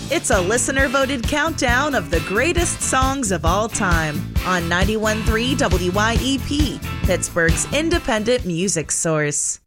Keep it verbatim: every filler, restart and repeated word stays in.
It's a listener-voted countdown of the greatest songs of all time on ninety-one point three W Y E P, Pittsburgh's independent music source.